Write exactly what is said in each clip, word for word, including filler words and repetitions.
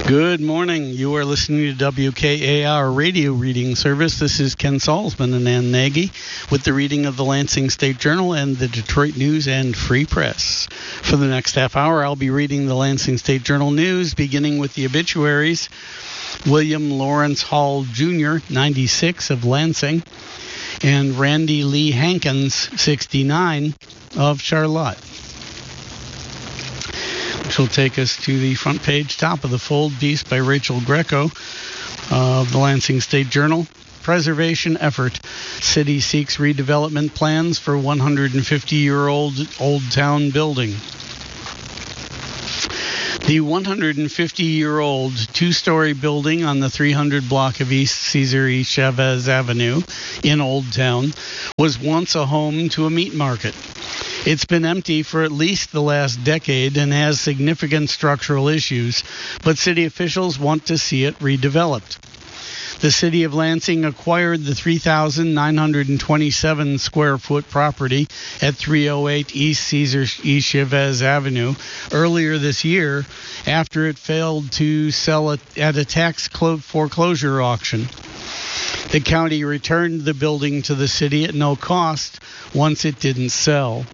Good morning. You are listening to W K A R Radio Reading Service. This is Ken Salzman and Ann Nagy with the reading of the Lansing State Journal and the Detroit News and Free Press. For the next half hour, I'll be reading the Lansing State Journal News, beginning with the obituaries. William Lawrence Hall Junior, ninety-six, of Lansing, and Randy Lee Hankins, sixty-nine, of Charlotte. Which will take us to the front page, top of the fold piece by Rachel Greco of the Lansing State Journal. Preservation effort. City seeks redevelopment plans for one hundred fifty-year-old Old Town building. The one hundred fifty-year-old two-story building on the three hundred block of East Cesar E. Chavez Avenue in Old Town was once a home to a meat market. It's been empty for at least the last decade and has significant structural issues, but city officials want to see it redeveloped. The city of Lansing acquired the three thousand nine hundred twenty-seven square foot property at three oh eight East Cesar E. Chavez Avenue earlier this year after it failed to sell it at a tax foreclosure auction. The county returned the building to the city at no cost once it didn't sell.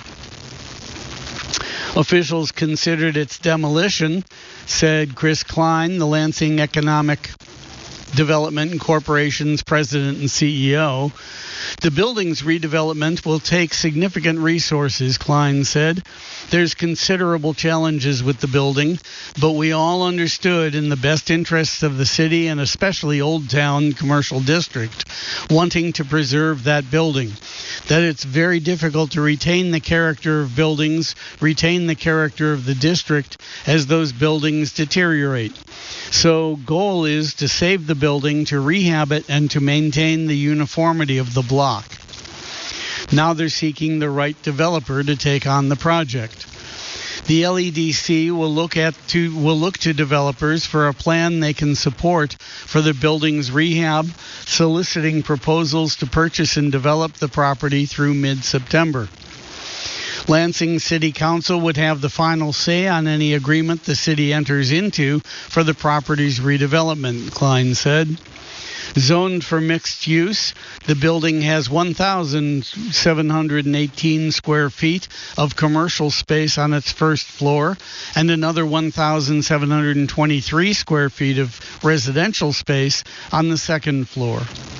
Officials considered its demolition, said Chris Klein, the Lansing Economic Development Corporation's president and C E O. The building's redevelopment will take significant resources, Klein said. There's considerable challenges with the building, but we all understood in the best interests of the city and especially Old Town Commercial District, wanting to preserve that building, that it's very difficult to retain the character of buildings, retain the character of the district as those buildings deteriorate. So goal is to save the building, to rehab it, and to maintain the uniformity of the block. Now they're seeking the right developer to take on the project. The L E D C will look at to will look to developers for a plan they can support for the building's rehab, soliciting proposals to purchase and develop the property through mid-September. Lansing City Council would have the final say on any agreement the city enters into for the property's redevelopment, Klein said. Zoned for mixed use, the building has one thousand seven hundred eighteen square feet of commercial space on its first floor and another one thousand seven hundred twenty-three square feet of residential space on the second floor.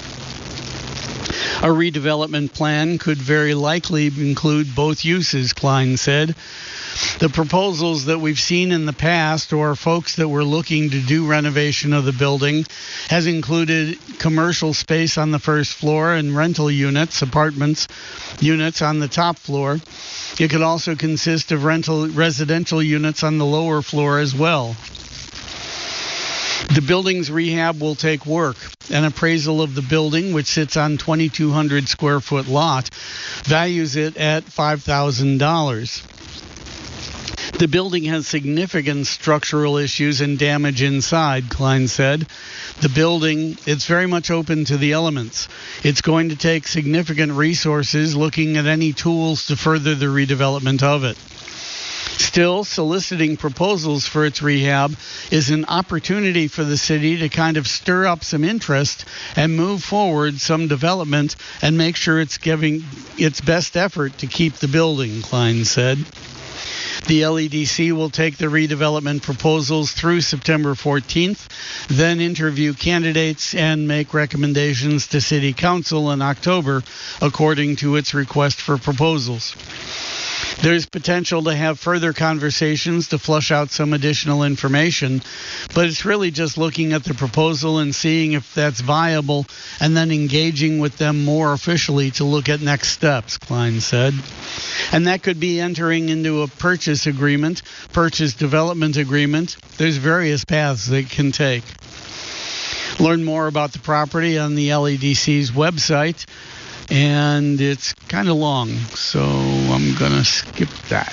A redevelopment plan could very likely include both uses, Klein said. The proposals that we've seen in the past, or folks that were looking to do renovation of the building, has included commercial space on the first floor and rental units, apartments, units on the top floor. It could also consist of rental residential units on the lower floor as well. The building's rehab will take work. An appraisal of the building, which sits on twenty-two hundred square foot lot, values it at five thousand dollars. The building has significant structural issues and damage inside, Klein said. The building, it's very much open to the elements. It's going to take significant resources looking at any tools to further the redevelopment of it. Still, soliciting proposals for its rehab is an opportunity for the city to kind of stir up some interest and move forward some development and make sure it's giving its best effort to keep the building, Klein said. The L E D C will take the redevelopment proposals through September fourteenth, then interview candidates and make recommendations to City Council in October, according to its request for proposals. There's potential to have further conversations to flush out some additional information, but it's really just looking at the proposal and seeing if that's viable and then engaging with them more officially to look at next steps, Klein said. And that could be entering into a purchase agreement, purchase development agreement. There's various paths they can take. Learn more about the property on the L E D C's website. And it's kind of long, so I'm going to skip that,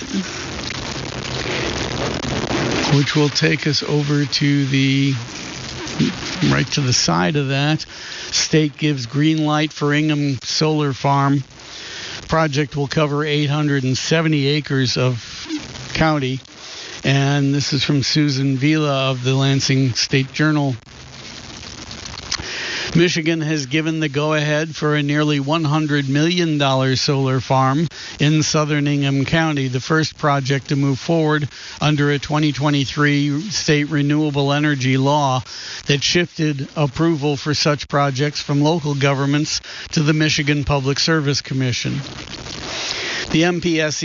which will take us over to the, right to the side of that. State gives green light for Ingham Solar Farm. Project will cover eight hundred seventy acres of county. And this is from Susan Vila of the Lansing State Journal. Michigan has given the go-ahead for a nearly one hundred million dollars solar farm in southern Ingham County, the first project to move forward under a twenty twenty-three state renewable energy law that shifted approval for such projects from local governments to the Michigan Public Service Commission. The M P S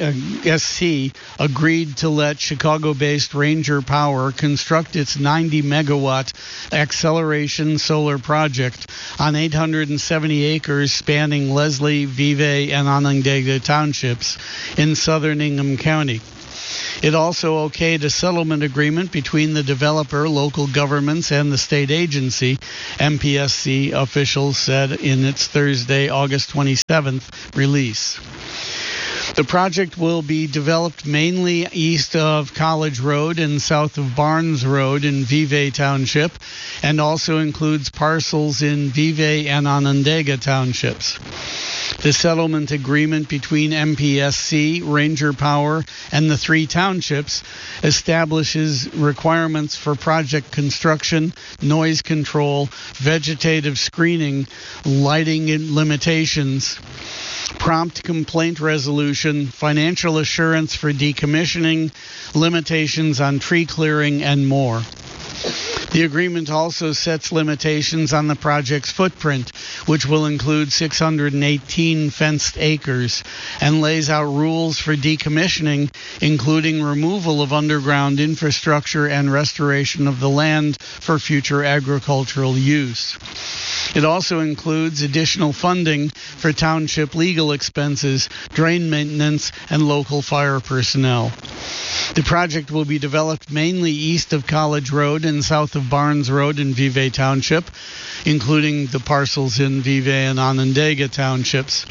C agreed to let Chicago-based Ranger Power construct its ninety megawatt acceleration solar project on eight hundred seventy acres spanning Leslie, Vevay, and Onondaga townships in southern Ingham County. It also okayed a settlement agreement between the developer, local governments, and the state agency, M P S C officials said in its Thursday, August twenty-seventh release. The project will be developed mainly east of College Road and south of Barnes Road in Vevay Township, and also includes parcels in Vevay and Onondaga Townships. The settlement agreement between M P S C, Ranger Power, and the three townships establishes requirements for project construction, noise control, vegetative screening, lighting limitations, prompt complaint resolution, financial assurance for decommissioning, limitations on tree clearing, and more. The agreement also sets limitations on the project's footprint, which will include six hundred eighteen fenced acres, and lays out rules for decommissioning, including removal of underground infrastructure and restoration of the land for future agricultural use. It also includes additional funding for township legal expenses, drain maintenance, and local fire personnel. The project will be developed mainly east of College Road and south of Barnes Road in Vevay Township, including the parcels in Vevay and Onondaga Townships.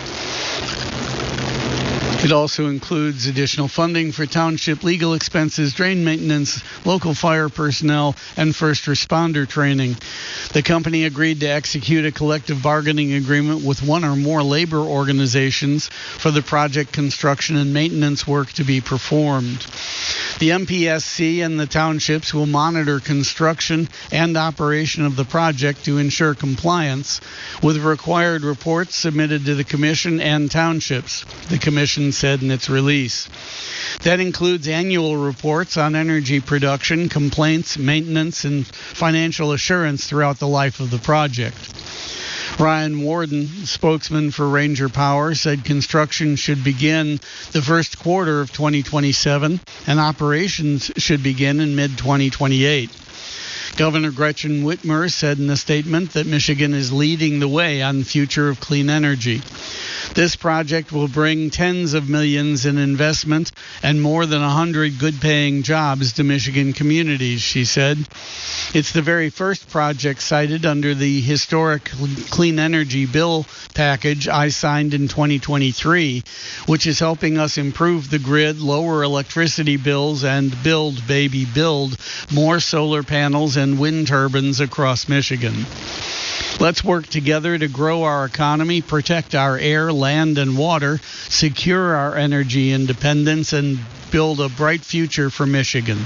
It also includes additional funding for township legal expenses, drain maintenance, local fire personnel, and first responder training. The company agreed to execute a collective bargaining agreement with one or more labor organizations for the project construction and maintenance work to be performed. The M P S C and the townships will monitor construction and operation of the project to ensure compliance with required reports submitted to the Commission and townships, the Commission said in its release. That includes annual reports on energy production, complaints, maintenance, and financial assurance throughout the life of the project. Ryan Warden, spokesman for Ranger Power, said construction should begin the first quarter of twenty twenty-seven and operations should begin in mid twenty twenty-eight. Governor Gretchen Whitmer said in a statement that Michigan is leading the way on future of clean energy. This project will bring tens of millions in investment and more than one hundred good-paying jobs to Michigan communities, she said. It's the very first project cited under the historic Clean Energy Bill package I signed in twenty twenty-three, which is helping us improve the grid, lower electricity bills, and build, baby, build more solar panels and wind turbines across Michigan. Let's work together to grow our economy, protect our air, land, and water, secure our energy independence, and build a bright future for Michigan.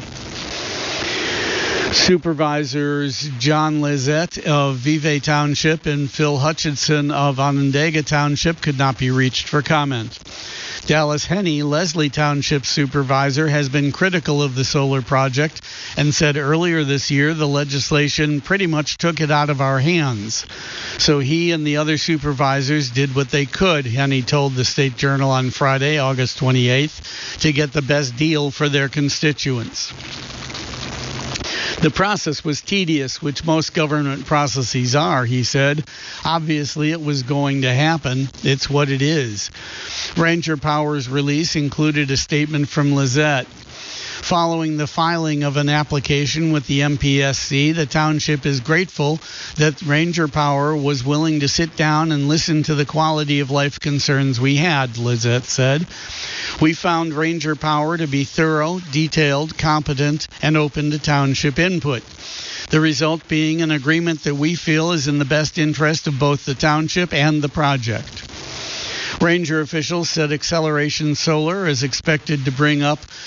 Supervisors John Lizette of Vevay Township and Phil Hutchinson of Onondaga Township could not be reached for comment. Dallas Henney, Leslie Township supervisor, has been critical of the solar project and said earlier this year the legislation pretty much took it out of our hands. So he and the other supervisors did what they could, Henney told the State Journal on Friday, August twenty-eighth, to get the best deal for their constituents. The process was tedious, which most government processes are, he said. Obviously, it was going to happen. It's what it is. Ranger Power's release included a statement from Lizette. Following the filing of an application with the M P S C, the township is grateful that Ranger Power was willing to sit down and listen to the quality of life concerns we had, Lizette said. We found Ranger Power to be thorough, detailed, competent, and open to township input. The result being an agreement that we feel is in the best interest of both the township and the project. Ranger officials said Acceleration Solar is expected to bring up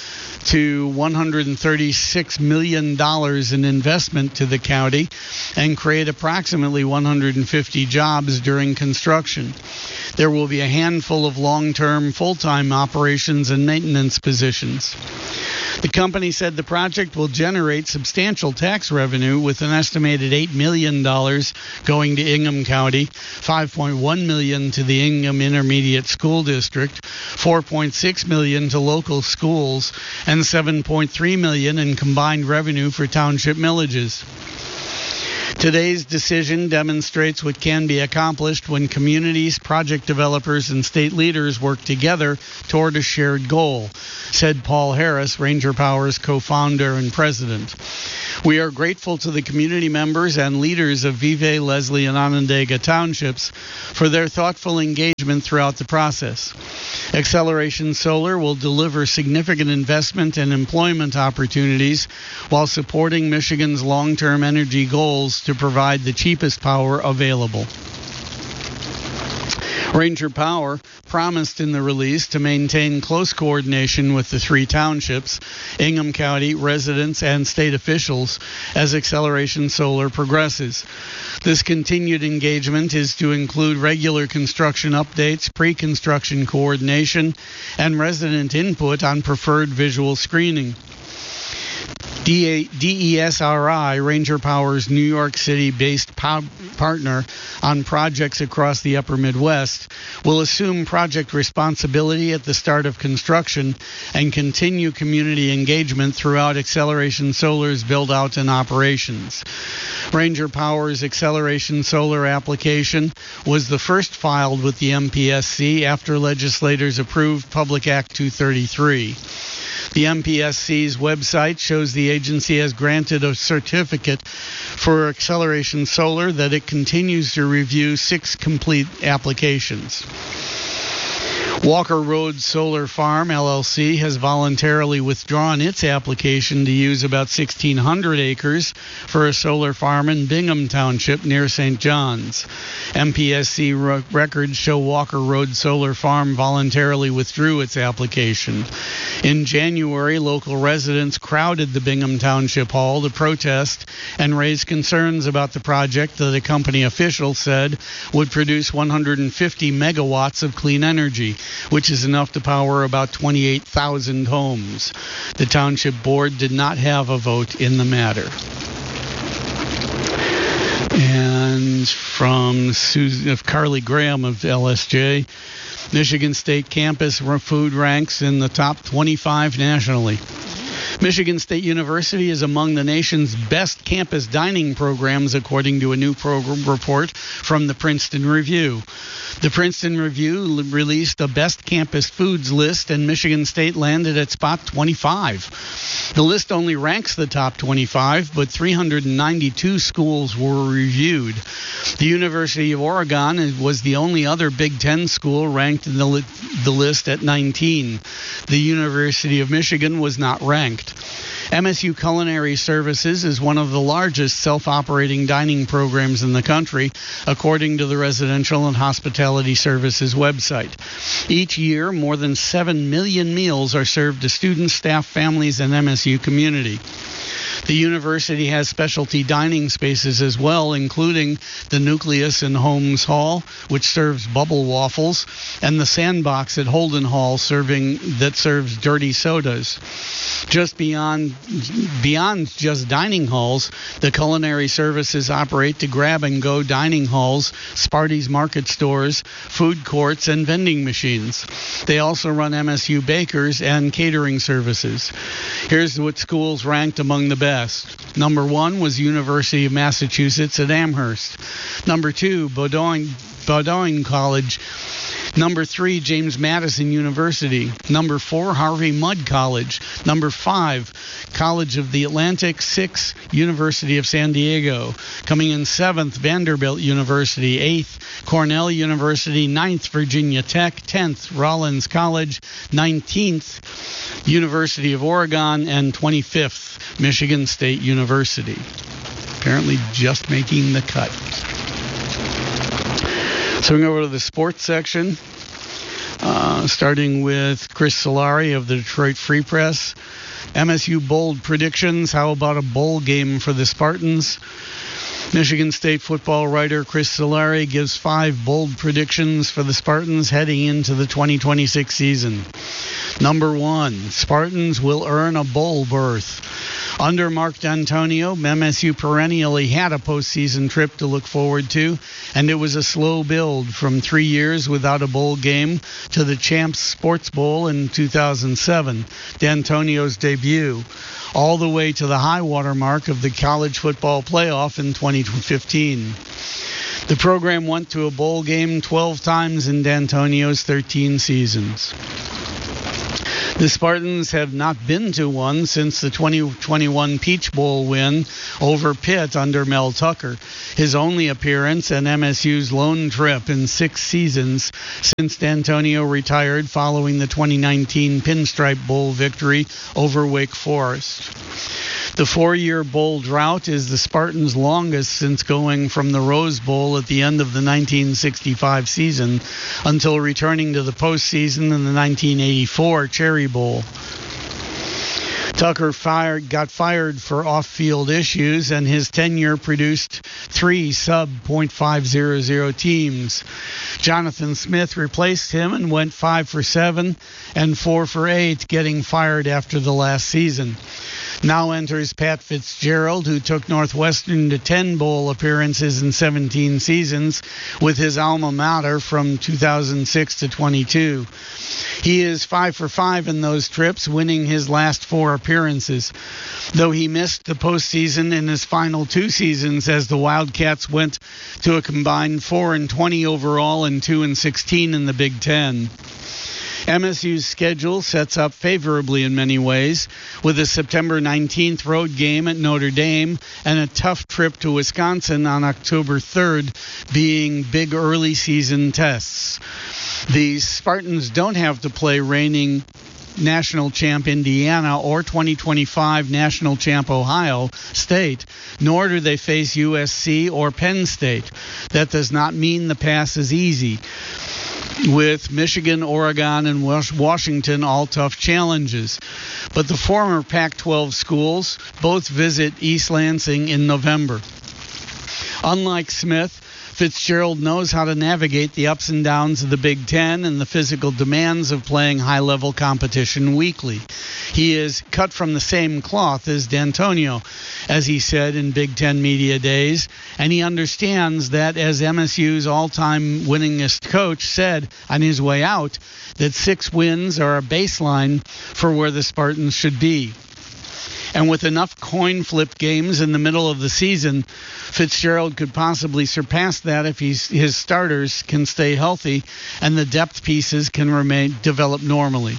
to one hundred thirty-six million dollars in investment to the county and create approximately one hundred fifty jobs during construction. There will be a handful of long-term, full-time operations and maintenance positions. The company said the project will generate substantial tax revenue with an estimated eight million dollars going to Ingham County, five point one million dollars to the Ingham Intermediate School District, four point six million dollars to local schools, and seven point three million dollars in combined revenue for township millages. Today's decision demonstrates what can be accomplished when communities, project developers, and state leaders work together toward a shared goal, said Paul Harris, Ranger Power's co-founder and president. We are grateful to the community members and leaders of Vevay, Leslie, and Onondaga townships for their thoughtful engagement throughout the process. Acceleration Solar will deliver significant investment and employment opportunities while supporting Michigan's long-term energy goals to provide the cheapest power available. Ranger Power promised in the release to maintain close coordination with the three townships, Ingham County residents, and state officials as Acceleration Solar progresses. This continued engagement is to include regular construction updates, pre-construction coordination, and resident input on preferred visual screening. D E S R I, Ranger Power's New York City-based pow- partner on projects across the upper Midwest, will assume project responsibility at the start of construction and continue community engagement throughout Acceleration Solar's build-out and operations. Ranger Power's Acceleration Solar application was the first filed with the M P S C after legislators approved Public Act two thirty-three. The M P S C's website shows the agency has granted a certificate for Acceleration Solar that it continues to review six complete applications. Walker Road Solar Farm, L L C, has voluntarily withdrawn its application to use about sixteen hundred acres for a solar farm in Bingham Township near Saint John's. M P S C re- records show Walker Road Solar Farm voluntarily withdrew its application. In January, local residents crowded the Bingham Township Hall to protest and raise concerns about the project that a company official said would produce one hundred fifty megawatts of clean energy, which is enough to power about twenty-eight thousand homes. The township board did not have a vote in the matter. And from Susan, of Carly Graham of L S J, Michigan State campus food ranks in the top twenty-five nationally. Michigan State University is among the nation's best campus dining programs, according to a new program report from the Princeton Review. The Princeton Review released a best campus foods list, and Michigan State landed at spot twenty-five. The list only ranks the top twenty-five, but three hundred ninety-two schools were reviewed. The University of Oregon was the only other Big Ten school ranked in the, li- the list at nineteen. The University of Michigan was not ranked. M S U Culinary Services is one of the largest self-operating dining programs in the country, according to the Residential and Hospitality Services website. Each year, more than seven million meals are served to students, staff, families, and M S U community. The university has specialty dining spaces as well, including the Nucleus in Holmes Hall, which serves bubble waffles, and the Sandbox at Holden Hall serving that serves dirty sodas. Just beyond beyond just dining halls, the culinary services operate to grab-and-go dining halls, Sparty's market stores, food courts, and vending machines. They also run M S U bakers and catering services. Here's what schools ranked among the best. Number one was University of Massachusetts at Amherst. Number two, Bowdoin, Bowdoin College. Number three, James Madison University. Number four, Harvey Mudd College. Number five, College of the Atlantic. Six, University of San Diego. Coming in seventh, Vanderbilt University. Eighth, Cornell University. Ninth, Virginia Tech. Tenth, Rollins College. Nineteenth, University of Oregon. And twenty-fifth, Michigan State University. Apparently just making the cut. So we go over to the sports section. uh, starting with Chris Solari of the Detroit Free Press. M S U bold predictions. How about a bowl game for the Spartans? Michigan State football writer Chris Solari gives five bold predictions for the Spartans heading into the twenty twenty-six season. Number one, Spartans will earn a bowl berth. Under Mark D'Antonio, M S U perennially had a postseason trip to look forward to, and it was a slow build from three years without a bowl game to the Champs Sports Bowl in two thousand seven, D'Antonio's debut, all the way to the high water mark of the college football playoff in twenty fifteen. The program went to a bowl game twelve times in D'Antonio's thirteen seasons. The Spartans have not been to one since the twenty twenty-one Peach Bowl win over Pitt under Mel Tucker, his only appearance and M S U's lone trip in six seasons since D'Antonio retired following the twenty nineteen Pinstripe Bowl victory over Wake Forest. The four-year bowl drought is the Spartans' longest since going from the Rose Bowl at the end of the nineteen sixty-five season until returning to the postseason in the nineteen eighty-four Cherry Bowl. Tucker fired, got fired for off-field issues, and his tenure produced three sub point five hundred teams. Jonathan Smith replaced him and went five for seven and four for eight, getting fired after the last season. Now enters Pat Fitzgerald, who took Northwestern to ten bowl appearances in seventeen seasons with his alma mater from two thousand six to twenty-two. He is five for five in those trips, winning his last four appearances, though he missed the postseason in his final two seasons as the Wildcats went to a combined four and twenty overall and two and sixteen in the Big Ten. M S U's schedule sets up favorably in many ways, with a September nineteenth road game at Notre Dame and a tough trip to Wisconsin on October third being big early season tests. The Spartans don't have to play reigning national champ Indiana or twenty twenty-five national champ Ohio State, nor do they face U S C or Penn State. That does not mean the pass is easy, with Michigan, Oregon, and Washington all tough challenges. But the former Pac twelve schools both visit East Lansing in November. Unlike Smith, Fitzgerald knows how to navigate the ups and downs of the Big Ten and the physical demands of playing high-level competition weekly. He is cut from the same cloth as D'Antonio, as he said in Big Ten Media Days, and he understands that, as M S U's all-time winningest coach said on his way out, that six wins are a baseline for where the Spartans should be. And with enough coin flip games in the middle of the season, Fitzgerald could possibly surpass that if he's, his starters can stay healthy and the depth pieces can remain develop normally.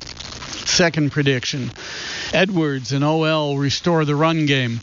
Second prediction, Edwards and O L restore the run game.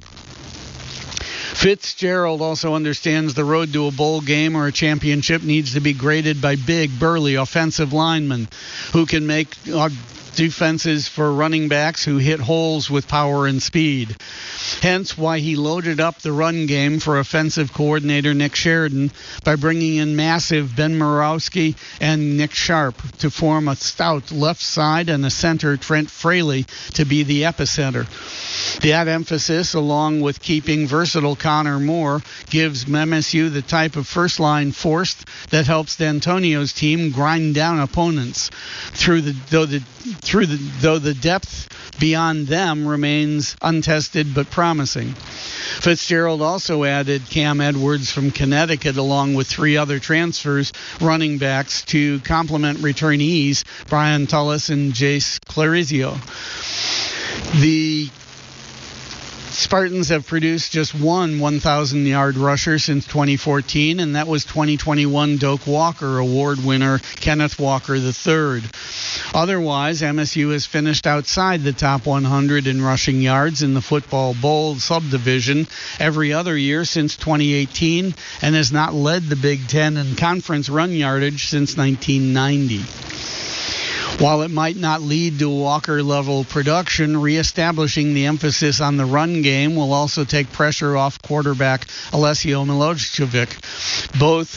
Fitzgerald also understands the road to a bowl game or a championship needs to be graded by big, burly offensive linemen who can make uh, defenses for running backs who hit holes with power and speed. Hence why he loaded up the run game for offensive coordinator Nick Sheridan by bringing in massive Ben Murawski and Nick Sharp to form a stout left side and a center, Trent Fraley, to be the epicenter. That emphasis, along with keeping versatile Connor Moore, gives M S U the type of first-line force that helps D'Antonio's team grind down opponents. Through the though the through the though the depth beyond them remains untested but promising. Fitzgerald also added Cam Edwards from Connecticut along with three other transfers running backs to complement returnees Brian Tullis and Jace Clarizio. The Spartans have produced just one one thousand yard rusher since twenty fourteen, and that was twenty twenty-one Doak Walker Award winner Kenneth Walker the third. Otherwise, M S U has finished outside the top one hundred in rushing yards in the Football Bowl subdivision every other year since twenty eighteen and has not led the Big Ten in conference run yardage since nineteen ninety. While it might not lead to Walker-level production, reestablishing the emphasis on the run game will also take pressure off quarterback Alessio Milojevic. Both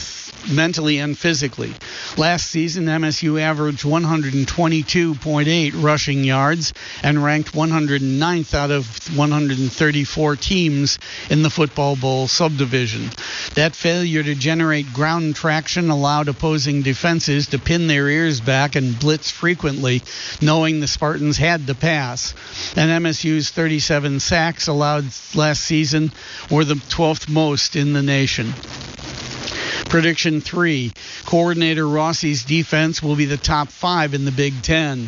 mentally and physically. Last season, M S U averaged one hundred twenty-two point eight rushing yards and ranked one hundred ninth out of one hundred thirty-four teams in the Football Bowl subdivision. That failure to generate ground traction allowed opposing defenses to pin their ears back and blitz frequently, knowing the Spartans had to pass. And M S U's thirty-seven sacks allowed last season were the twelfth most in the nation. Prediction three, Coordinator Rossi's defense will be the top five in the Big Ten.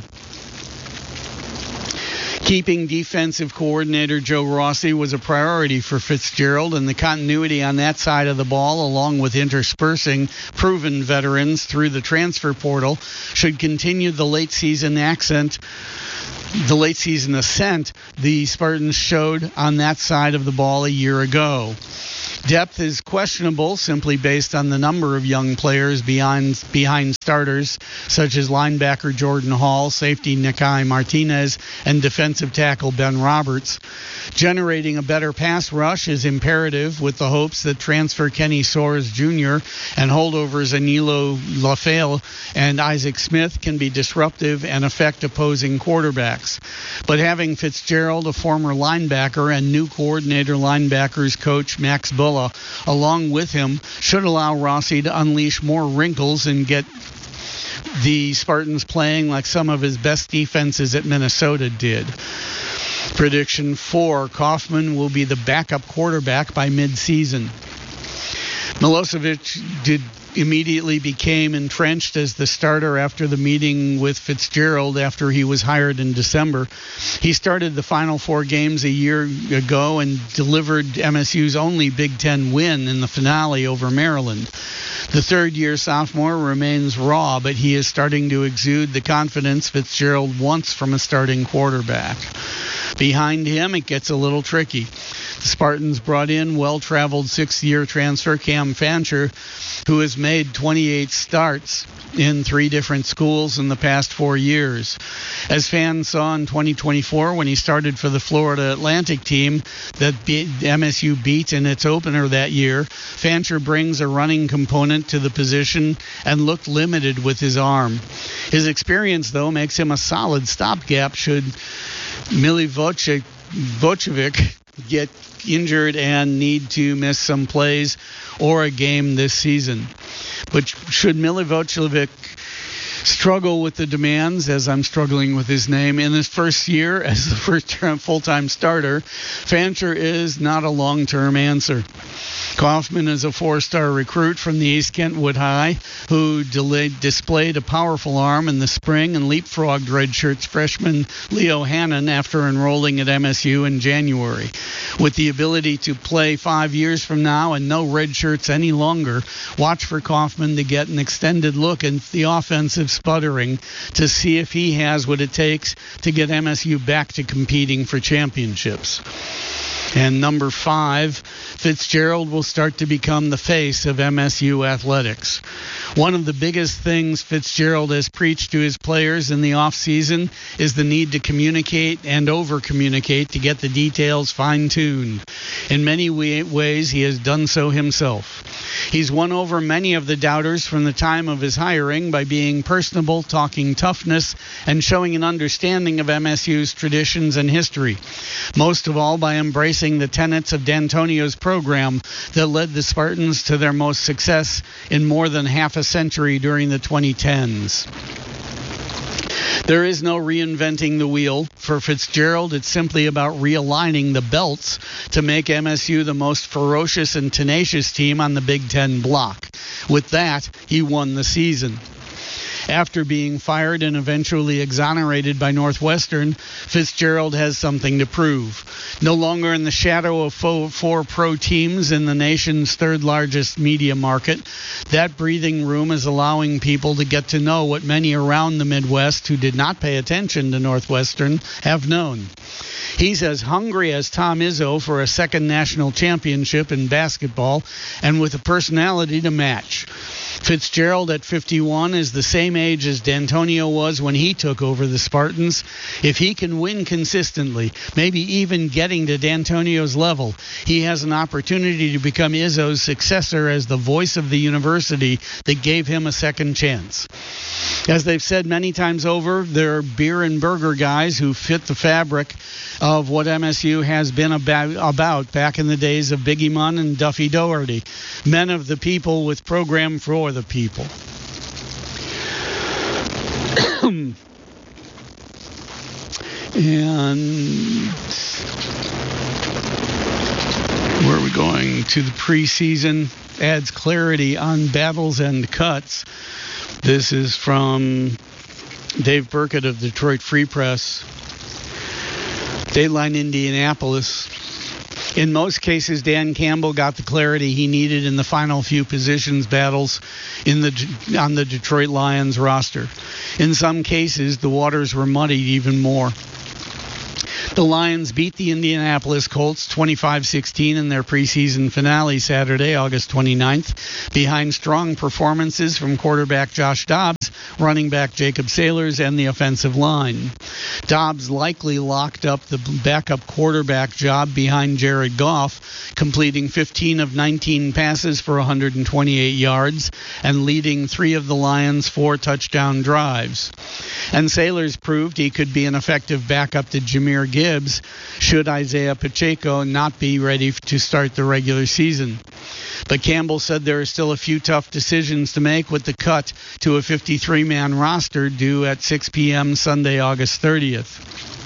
Keeping defensive coordinator Joe Rossi was a priority for Fitzgerald, and the continuity on that side of the ball, along with interspersing proven veterans through the transfer portal, should continue the late season accent, the late season ascent the Spartans showed on that side of the ball a year ago. Depth is questionable simply based on the number of young players behind, behind starters, such as linebacker Jordan Hall, safety Nikai Martinez, and defensive tackle Ben Roberts. Generating a better pass rush is imperative, with the hopes that transfer Kenny Soares Junior and holdovers Anilo LaFale and Isaac Smith can be disruptive and affect opposing quarterbacks. But having Fitzgerald, a former linebacker, and new coordinator linebackers coach Max Bulla along with him should allow Rossi to unleash more wrinkles and get the Spartans playing like some of his best defenses at Minnesota did. Prediction four, Kaufman will be the backup quarterback by mid-season. Milosevic did immediately became entrenched as the starter after the meeting with Fitzgerald after he was hired in December. He started the final four games a year ago and delivered M S U's only Big Ten win in the finale over Maryland. The third-year sophomore remains raw, but he is starting to exude the confidence Fitzgerald wants from a starting quarterback. Behind him, it gets a little tricky. The Spartans brought in well-traveled sixth-year transfer Cam Fancher, who has made twenty-eight starts in three different schools in the past four years. As fans saw in twenty twenty-four when he started for the Florida Atlantic team that M S U beat in its opener that year, Fancher brings a running component to the position and looked limited with his arm. His experience, though, makes him a solid stopgap should Milivojevic get injured and need to miss some plays or a game this season. But should Milivojevic struggle with the demands, as I'm struggling with his name, in his first year as the first full-time starter, Fancher is not a long-term answer. Kaufman is a four-star recruit from the East Kentwood High who delayed, displayed a powerful arm in the spring and leapfrogged redshirt's freshman Leo Hannon after enrolling at M S U in January. With the ability to play five years from now and no redshirts any longer, watch for Kaufman to get an extended look at the offensive sputtering to see if he has what it takes to get M S U back to competing for championships. And number five, Fitzgerald will start to become the face of M S U athletics. One of the biggest things Fitzgerald has preached to his players in the offseason is the need to communicate and over-communicate to get the details fine-tuned. In many ways, he has done so himself. He's won over many of the doubters from the time of his hiring by being personable, talking toughness, and showing an understanding of M S U's traditions and history. Most of all, by embracing the tenets of D'Antonio's program that led the Spartans to their most success in more than half a century during the twenty tens. There is no reinventing the wheel. For Fitzgerald, it's simply about realigning the belts to make M S U the most ferocious and tenacious team on the Big Ten block. With that, he won the season. After being fired and eventually exonerated by Northwestern, Fitzgerald has something to prove. No longer in the shadow of four pro teams in the nation's third largest media market, that breathing room is allowing people to get to know what many around the Midwest who did not pay attention to Northwestern have known. He's as hungry as Tom Izzo for a second national championship in basketball and with a personality to match. Fitzgerald at fifty-one is the same age as D'Antonio was when he took over the Spartans. If he can win consistently, maybe even getting to D'Antonio's level, he has an opportunity to become Izzo's successor as the voice of the university that gave him a second chance. As they've said many times over, they're beer and burger guys who fit the fabric of what M S U has been about, about back in the days of Biggie Munn and Duffy Doherty. Men of the people with program for the people. And where are we going? To the preseason. Adds clarity on battles and cuts. This is from Dave Burkett of Detroit Free Press. Dateline Indianapolis. In most cases, Dan Campbell got the clarity he needed in the final few positions battles in the on the Detroit Lions roster. In some cases, the waters were muddied even more. The Lions beat the Indianapolis Colts twenty-five sixteen in their preseason finale Saturday, August twenty-ninth, behind strong performances from quarterback Josh Dobbs, running back Jacob Sailors, and the offensive line. Dobbs likely locked up the backup quarterback job behind Jared Goff, completing fifteen of nineteen passes for one hundred twenty-eight yards and leading three of the Lions' four touchdown drives. And Sailors proved he could be an effective backup to Jahmyr Gibbs should Isaiah Pacheco not be ready to start the regular season. But Campbell said there are still a few tough decisions to make with the cut to a fifty-three man roster due at six p.m. Sunday, August thirtieth.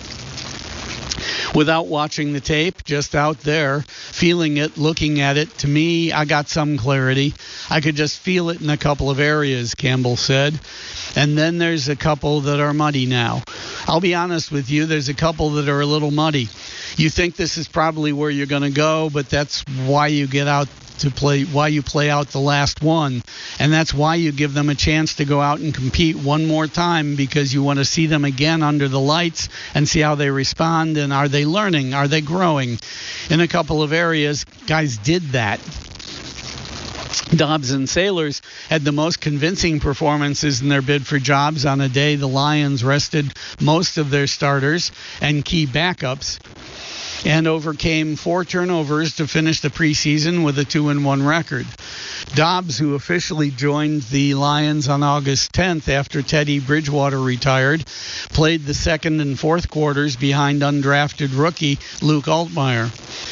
Without watching the tape, just out there, feeling it, looking at it, to me, I got some clarity. I could just feel it in a couple of areas, Campbell said. And then there's a couple that are muddy now. I'll be honest with you, there's a couple that are a little muddy. You think this is probably where you're going to go, but that's why you get out to play, why you play out the last one. And that's why you give them a chance to go out and compete one more time, because you want to see them again under the lights and see how they respond, and are they learning, are they growing. In a couple of areas, guys did that. Dobbs and Sailors had the most convincing performances in their bid for jobs on a day the Lions rested most of their starters and key backups, and overcame four turnovers to finish the preseason with a two and one record. Dobbs, who officially joined the Lions on August tenth after Teddy Bridgewater retired, played the second and fourth quarters behind undrafted rookie Luke Altmaier.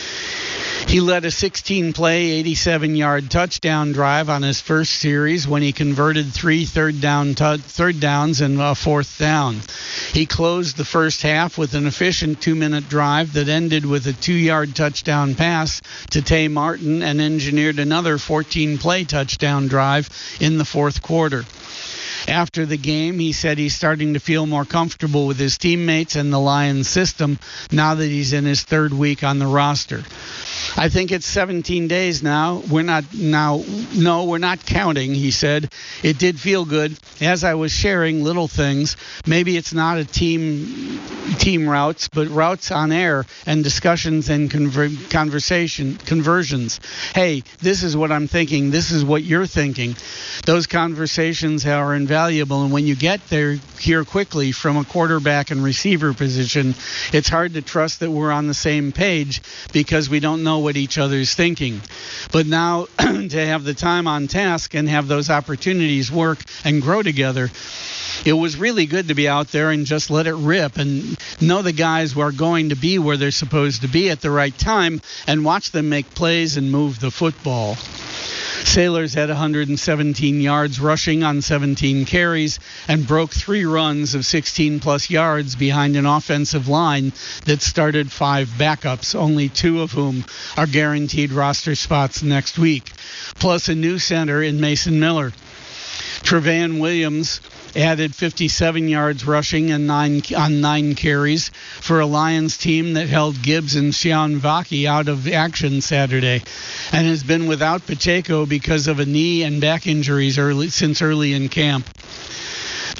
He led a sixteen-play, eighty-seven-yard touchdown drive on his first series when he converted three third down t- third downs and a fourth down. He closed the first half with an efficient two-minute drive that ended with a two-yard touchdown pass to Tay Martin and engineered another fourteen-play touchdown drive in the fourth quarter. After the game, he said he's starting to feel more comfortable with his teammates and the Lions system now that he's in his third week on the roster. I think it's seventeen days now. We're not now. No, we're not counting, he said. It did feel good as I was sharing little things. Maybe it's not a team team routes, but routes on air and discussions and conver- conversation conversions. Hey, this is what I'm thinking. This is what you're thinking. Those conversations are invaluable, and when you get there here quickly from a quarterback and receiver position, it's hard to trust that we're on the same page because we don't know what each other's thinking. But now to have the time on task and have those opportunities work and grow together, it was really good to be out there and just let it rip and know the guys who are going to be where they're supposed to be at the right time and watch them make plays and move the football. Sailors had one hundred seventeen yards rushing on seventeen carries and broke three runs of sixteen plus yards behind an offensive line that started five backups, only two of whom are guaranteed roster spots next week, plus a new center in Mason Miller. Trevain Williams added fifty-seven yards rushing and nine on nine carries for a Lions team that held Gibbs and Xian Vaki out of action Saturday and has been without Pacheco because of a knee and back injuries early since early in camp.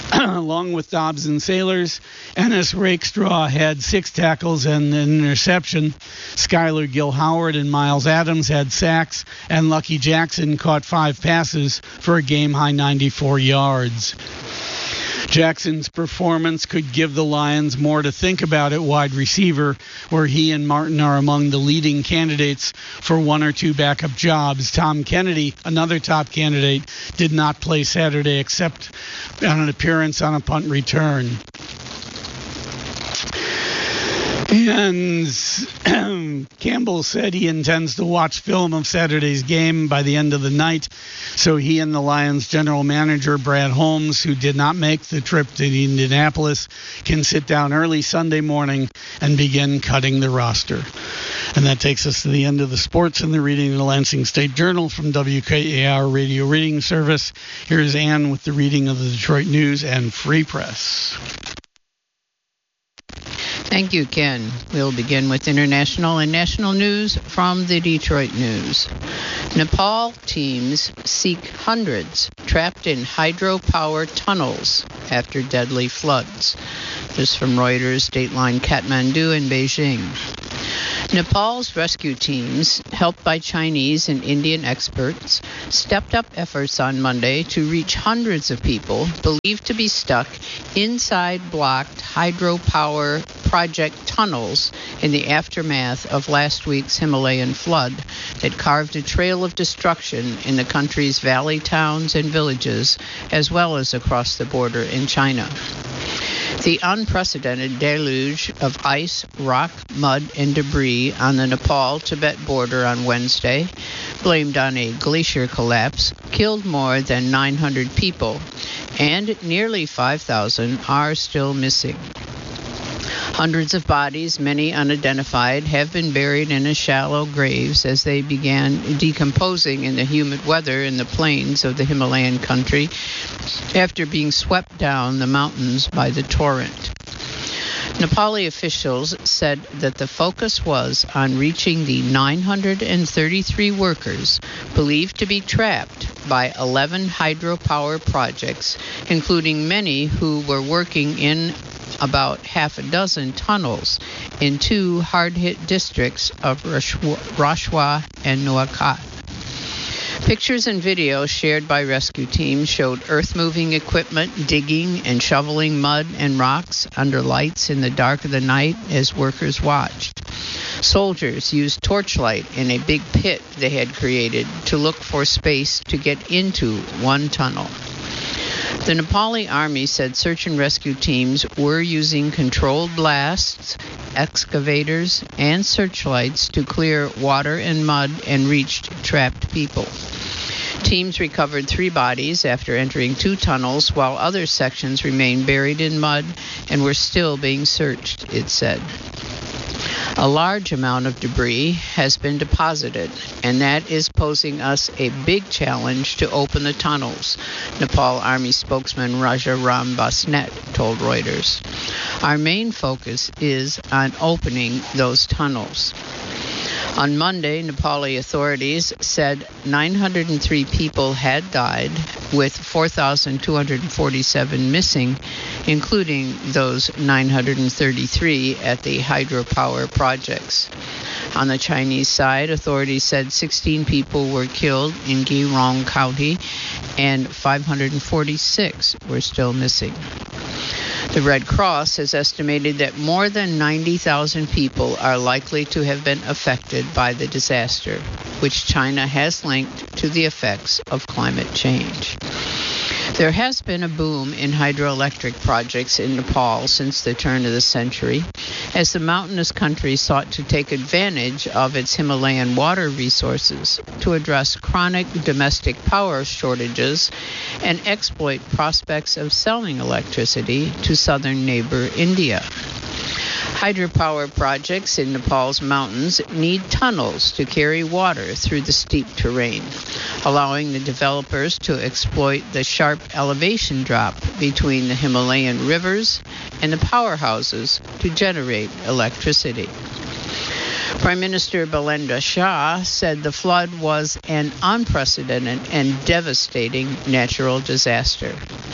Along with Dobbs and Sailors, Ennis Rakestraw had six tackles and an interception. Skylar Gill-Howard and Miles Adams had sacks, and Lucky Jackson caught five passes for a game-high ninety-four yards. Jackson's performance could give the Lions more to think about at wide receiver, where he and Martin are among the leading candidates for one or two backup jobs. Tom Kennedy, another top candidate, did not play Saturday except on an appearance on a punt return. And Campbell said he intends to watch film of Saturday's game by the end of the night, so he and the Lions general manager, Brad Holmes, who did not make the trip to Indianapolis, can sit down early Sunday morning and begin cutting the roster. And that takes us to the end of the sports and the reading of the Lansing State Journal from W K A R Radio Reading Service. Here's Ann with the reading of the Detroit News and Free Press. Thank you, Ken. We'll begin with international and national news from the Detroit News. Nepal teams seek hundreds trapped in hydropower tunnels after deadly floods. This from Reuters, Dateline Kathmandu and Beijing. Nepal's rescue teams, helped by Chinese and Indian experts, stepped up efforts on Monday to reach hundreds of people believed to be stuck inside blocked hydropower project tunnels in the aftermath of last week's Himalayan flood that carved a trail of destruction in the country's valley towns and villages, as well as across the border in China. The unprecedented deluge of ice, rock, mud, and debris on the Nepal-Tibet border on Wednesday, blamed on a glacier collapse, killed more than nine hundred people, and nearly five thousand are still missing. Hundreds of bodies, many unidentified, have been buried in shallow graves as they began decomposing in the humid weather in the plains of the Himalayan country after being swept down the mountains by the torrent. Nepali officials said that the focus was on reaching the nine hundred thirty-three workers believed to be trapped by eleven hydropower projects, including many who were working in about half a dozen tunnels in two hard-hit districts of Rashwa and Nuakat. Pictures and videos shared by rescue teams showed earth-moving equipment digging and shoveling mud and rocks under lights in the dark of the night as workers watched. Soldiers used torchlight in a big pit they had created to look for space to get into one tunnel. The Nepali army said search and rescue teams were using controlled blasts, excavators, and searchlights to clear water and mud and reached trapped people. Teams recovered three bodies after entering two tunnels, while other sections remained buried in mud and were still being searched, it said. A large amount of debris has been deposited, and that is posing us a big challenge to open the tunnels, Nepal Army spokesman Raja Ram Basnet told Reuters. Our main focus is on opening those tunnels. On Monday, Nepali authorities said nine hundred three people had died, with four thousand two hundred forty-seven missing, including those nine hundred thirty-three at the hydropower projects. On the Chinese side, authorities said sixteen people were killed in Geelong County and five hundred forty-six were still missing. The Red Cross has estimated that more than ninety thousand people are likely to have been affected by the disaster, which China has linked to the effects of climate change. There has been a boom in hydroelectric projects in Nepal since the turn of the century, as the mountainous country sought to take advantage of its Himalayan water resources to address chronic domestic power shortages and exploit prospects of selling electricity to southern neighbor India. Hydropower projects in Nepal's mountains need tunnels to carry water through the steep terrain, allowing the developers to exploit the sharp elevation drop between the Himalayan rivers and the powerhouses to generate electricity. Prime Minister Balendra Shah said the flood was an unprecedented and devastating natural disaster.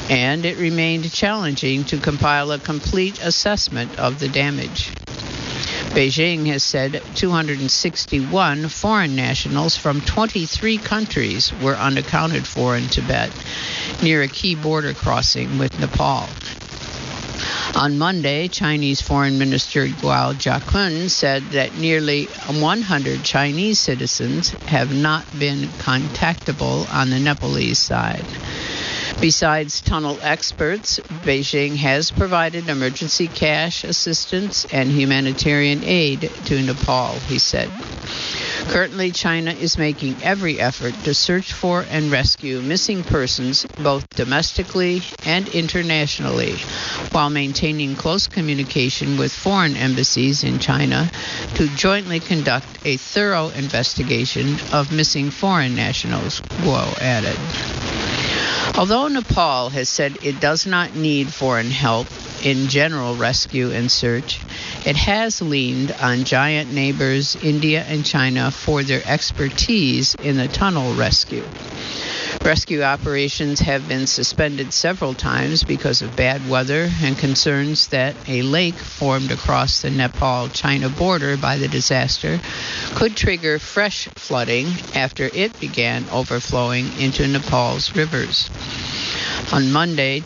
and it remained challenging to compile a complete assessment of the damage. Beijing has said two hundred sixty-one foreign nationals from twenty-three countries were unaccounted for in Tibet, near a key border crossing with Nepal. On Monday, Chinese Foreign Minister Guo Jiakun said that nearly one hundred Chinese citizens have not been contactable on the Nepalese side. Besides tunnel experts, Beijing has provided emergency cash assistance and humanitarian aid to Nepal, he said. Currently, China is making every effort to search for and rescue missing persons both domestically and internationally, while maintaining close communication with foreign embassies in China to jointly conduct a thorough investigation of missing foreign nationals, Guo added. Although Nepal has said it does not need foreign help in general rescue and search, it has leaned on giant neighbors India and China for their expertise in the tunnel rescue. Rescue operations have been suspended several times because of bad weather and concerns that a lake formed across the Nepal-China border by the disaster could trigger fresh flooding after it began overflowing into Nepal's rivers. On Monday,